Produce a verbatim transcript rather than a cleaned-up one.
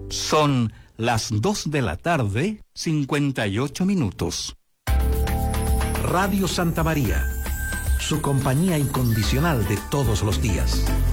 Son las dos de la tarde, cincuenta y ocho minutos. Radio Santa María, su compañía incondicional de todos los días.